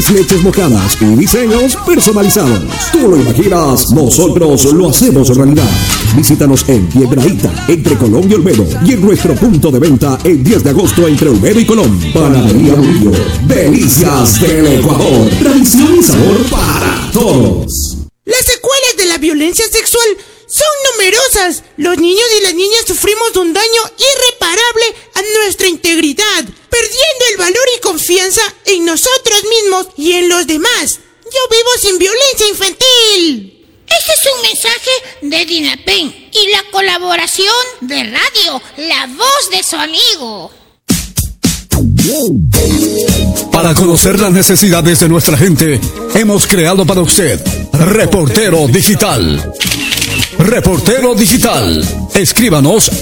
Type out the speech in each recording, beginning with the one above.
leches mojadas y diseños personalizados. Tú lo imaginas, nosotros lo hacemos realidad. Visítanos en Piedrahíta, entre Colón y Olmedo, y en nuestro punto de venta el 10 de agosto entre Olmedo y Colón. Panadería Murillo, delicias del Ecuador, tradición y sabor para todos. Las secuelas de la violencia sexual son numerosas. Los niños y las niñas sufrimos un daño irreparable a nuestra integridad, perdiendo el valor y confianza en nosotros mismos y en los demás. Yo vivo sin violencia infantil. Este es un mensaje de Dinapen y la colaboración de Radio La Voz de su Amigo. Para conocer las necesidades de nuestra gente, hemos creado para usted Reportero Digital. Reportero Digital. Escríbanos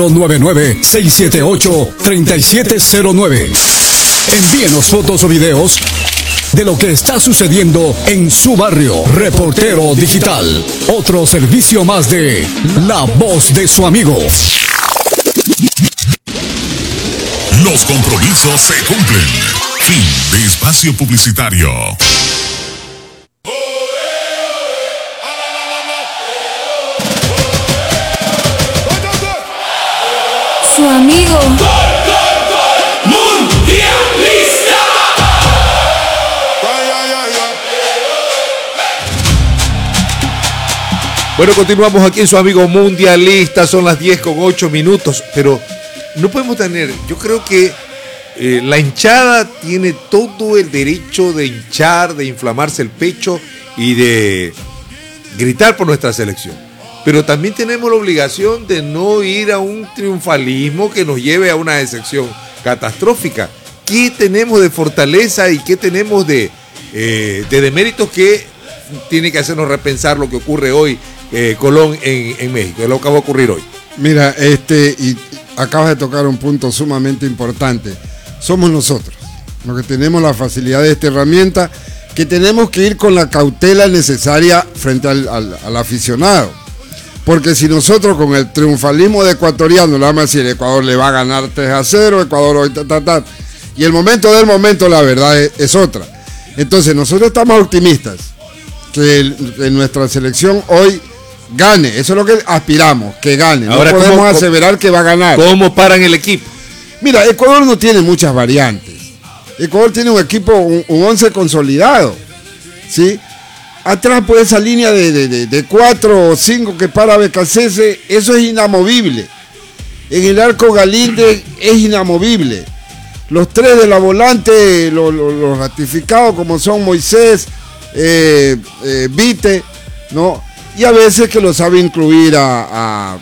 099-678-3709. Envíenos fotos o videos de lo que está sucediendo en su barrio. Reportero Digital. Otro servicio más de La Voz de su Amigo. Los compromisos se cumplen. Fin de espacio publicitario. Su amigo. Mundialista. Bueno, continuamos aquí en su amigo Mundialista. Son las 10:08, pero no podemos tener, yo creo que la hinchada tiene todo el derecho de hinchar, de inflamarse el pecho y de gritar por nuestra selección. Pero también tenemos la obligación de no ir a un triunfalismo que nos lleve a una decepción catastrófica. ¿Qué tenemos de fortaleza y qué tenemos de deméritos que tiene que hacernos repensar lo que ocurre hoy, Colón, en México, lo que va a ocurrir hoy? Mira, y acabas de tocar un punto sumamente importante. Somos nosotros los que tenemos la facilidad de esta herramienta, que tenemos que ir con la cautela necesaria frente al aficionado. Porque si nosotros con el triunfalismo de ecuatoriano le vamos a decir, Ecuador le va a ganar 3-0, Ecuador hoy, y el momento del momento, la verdad es otra. Entonces nosotros estamos optimistas que nuestra selección hoy gane. Eso es lo que aspiramos, que gane. Ahora, no podemos aseverar que va a ganar. ¿Cómo paran el equipo? Mira, Ecuador no tiene muchas variantes. Ecuador tiene un equipo, un 11 consolidado, ¿sí? Atrás, pues, esa línea de 4 o 5 que para Becasese, eso es inamovible. En el arco Galíndez es inamovible. Los 3 de la volante, los ratificados como son Moisés, Vite, ¿no? Y a veces que lo sabe incluir al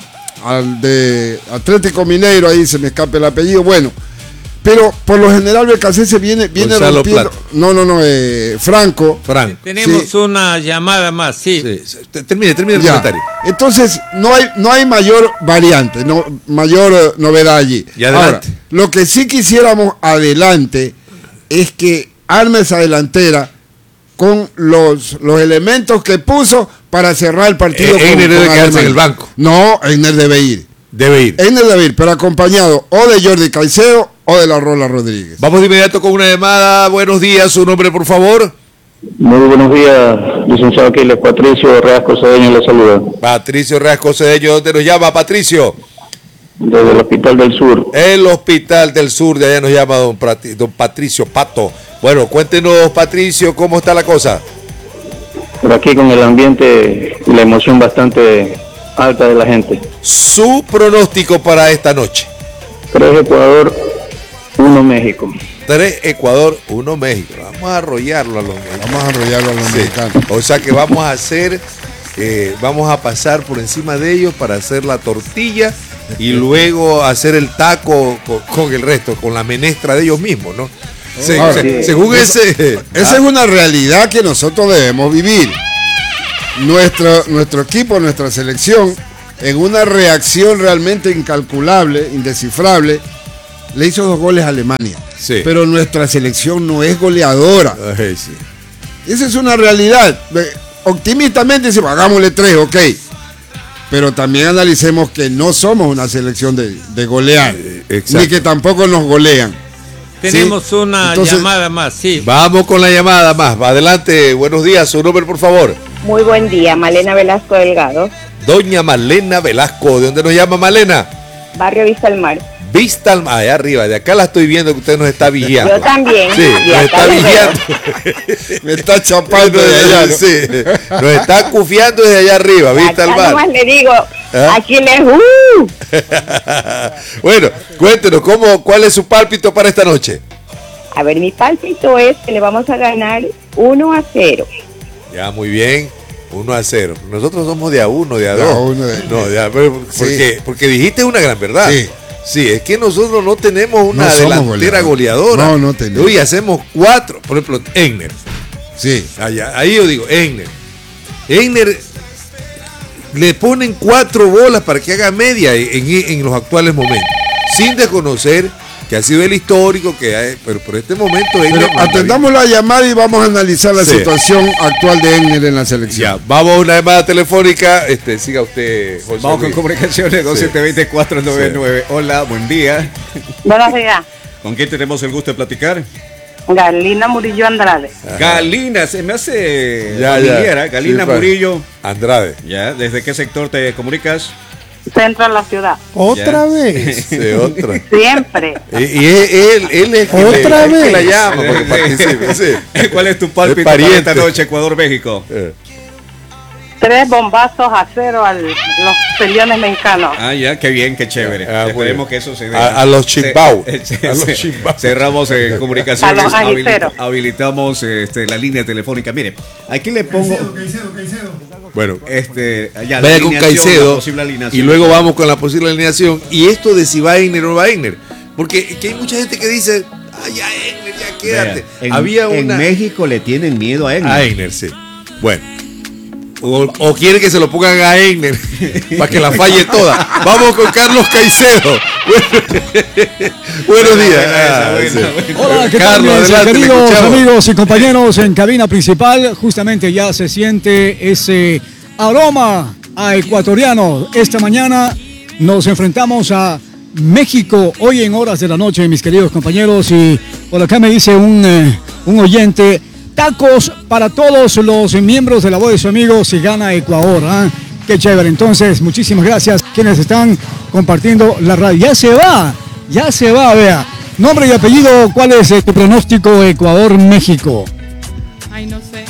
de Atlético Mineiro, ahí se me escapa el apellido, bueno. Pero por lo general Becasese viene rompiendo. No, Franco. Tenemos una llamada más, sí. Termine el comentario. Entonces, no hay mayor variante, mayor novedad allí. Y adelante. Ahora, lo que sí quisiéramos adelante es que arme esa delantera con los elementos que puso para cerrar el partido. Einer debe quedarse en el banco. No, Einer debe ir. Einer debe ir, pero acompañado o de Jordi Caicedo o de la Rola Rodríguez. Vamos de inmediato con una llamada. Buenos días, su nombre, por favor. Muy buenos días, licenciado Aquiles. Patricio Reasco Cedeño le saluda. Patricio Reasco Cedeño, ¿dónde nos llama, Patricio? Desde el Hospital del Sur. El Hospital del Sur, de allá nos llama don Patricio Pato. Bueno, cuéntenos, Patricio, ¿cómo está la cosa? Por aquí con el ambiente y la emoción bastante alta de la gente. Su pronóstico para esta noche. 3 Ecuador, 1 México. 3 Ecuador, 1 México. Vamos a arrollarlo a los mexicanos. O sea que vamos a hacer, vamos a pasar por encima de ellos para hacer la tortilla y luego hacer el taco con el resto, con la menestra de ellos mismos, ¿no? Según esa es una realidad que nosotros debemos vivir. Nuestro equipo, nuestra selección, en una reacción realmente incalculable, indescifrable, le hizo 2 goles a Alemania. Sí. Pero nuestra selección no es goleadora. Sí. Esa es una realidad. Optimistamente decimos, hagámosle 3, ok. Pero también analicemos que no somos una selección de golear. Exacto. Ni que tampoco nos golean. tenemos una llamada más, sí. Vamos con la llamada más. Adelante, buenos días, su nombre, por favor. Muy buen día, Malena Velasco Delgado. Doña Malena Velasco, ¿de dónde nos llama Malena? Barrio Vista al Mar. Vista al Mar, allá arriba, de acá la estoy viendo que usted nos está vigilando. Yo también. Sí, nos está vigilando. Me está chapando de allá, ¿no? Sí, nos está cufiando desde allá arriba, Vista al Mar. Nomás le digo, aquí les Bueno, cuéntenos, ¿cuál es su pálpito para esta noche? A ver, mi pálpito es que le vamos a ganar 1-0. Ya, muy bien. 1-0. Nosotros somos de a 1, de a 2. No, de a, porque dijiste una gran verdad. Sí, es que nosotros no tenemos una delantera goleadora. No tenemos. Hoy hacemos 4. Por ejemplo, Egner. Sí. Ahí yo digo, Egner. Egner le ponen 4 bolas para que haga media en los actuales momentos. Sin desconocer que ha sido el histórico, pero por este momento... Pero atendamos la llamada y vamos a analizar la situación actual de Egner en la selección. Ya, vamos a una llamada telefónica. Siga usted, José. Vamos con comunicaciones 2720-499. Hola, buen día. Buenos días. ¿Con quién tenemos el gusto de platicar? Galina Murillo Andrade. Ajá. Galina, se me hace familiar, Galina Murillo Andrade. Ya, ¿desde qué sector te comunicas? Centro de la ciudad. ¿Otra vez? Sí, otra. Siempre. Y él es ¿Otra vez? Que la llama porque participe. Sí. ¿Cuál es tu pálpito para esta noche, Ecuador-México? 3 bombazos a 0 a los peleones mexicanos. Ya, qué bien, qué chévere. Esperemos que eso se dé. A los chimbao. Cerramos comunicaciones. A los agiteros. Habilitamos la línea telefónica. Mire, aquí le pongo. Caicedo. Bueno, vaya con Caicedo y luego vamos con la posible alineación. Y esto de si va Egner o no va Egner. Porque hay mucha gente que dice, ya Egner, ya quédate. En México le tienen miedo a Egner. A Egner, sí. Bueno. O quieren que se lo pongan a Egner para que la falle toda. Vamos con Carlos Caicedo. Buenos días. Hola, ¿qué tal, mis queridos amigos y compañeros en cabina principal? Justamente ya se siente ese aroma a ecuatoriano. Esta mañana nos enfrentamos a México, hoy en horas de la noche, mis queridos compañeros. Y por acá me dice un oyente: tacos para todos los miembros de la voz de su amigo si gana Ecuador. Qué chévere. Entonces, muchísimas gracias a quienes están compartiendo la radio. Ya se va, vea. Nombre y apellido, ¿cuál es tu pronóstico Ecuador-México? Ay, no sé.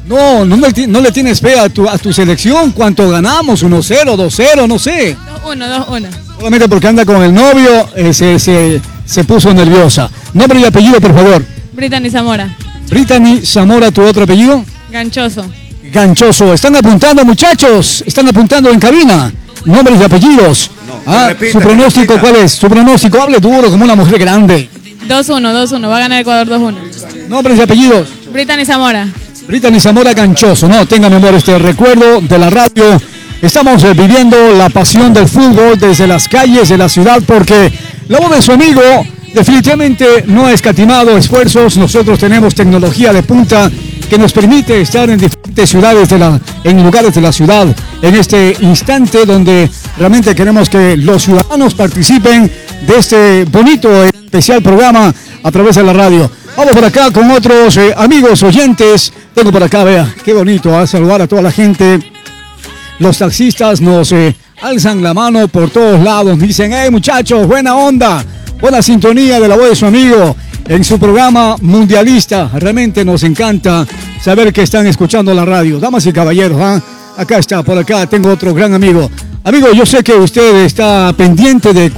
No le tienes fe a tu selección. ¿Cuánto ganamos? 1-0, 2-0, no sé. 2-1. Solamente porque anda con el novio, se puso nerviosa. Nombre y apellido, por favor. Brittany Zamora. Brittany Zamora, ¿tu otro apellido? Ganchoso. ¿Están apuntando, muchachos? ¿Están apuntando en cabina? Nombres y apellidos. Su pronóstico, ¿cuál es? Su pronóstico, hable duro como una mujer grande. 2-1. Va a ganar Ecuador 2-1. Nombres y apellidos. Brittany Zamora. Brittany Zamora Ganchoso. No, tenga memoria este recuerdo de la radio. Estamos viviendo la pasión del fútbol desde las calles de la ciudad, porque la voz de su amigo definitivamente no ha escatimado esfuerzos. Nosotros tenemos tecnología de punta que nos permite estar en diferentes ciudades, en lugares de la ciudad, en este instante donde realmente queremos que los ciudadanos participen de este bonito y especial programa a través de la radio. Vamos por acá con otros amigos oyentes. Tengo por acá, vea, qué bonito, a saludar a toda la gente. Los taxistas nos alzan la mano por todos lados, dicen: hey muchachos, buena onda. Buena sintonía de la voz de su amigo en su programa mundialista. Realmente nos encanta saber que están escuchando la radio. Damas y caballeros, acá está, por acá tengo otro gran amigo. Amigo, yo sé que usted está pendiente de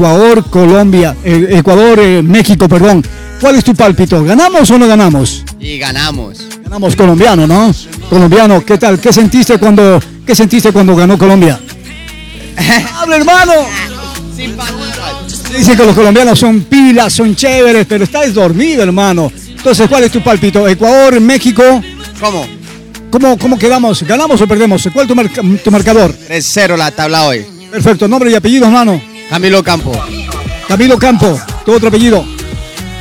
México, perdón. ¿Cuál es tu pálpito? ¿Ganamos o no ganamos? Y ganamos. Ganamos colombiano, ¿no? Colombiano, ¿qué tal? ¿Qué sentiste cuando ganó Colombia? ¡Habla, hermano! Sin palabras. Dicen que los colombianos son pilas, son chéveres, pero estás dormido, hermano. Entonces, ¿cuál es tu pálpito? ¿Ecuador, México? ¿Cómo quedamos? ¿Ganamos o perdemos? ¿Cuál es tu marcador? 3-0 la tabla hoy. Perfecto. ¿Nombre y apellido, hermano? Camilo Campo. Camilo Campo. ¿Tu otro apellido?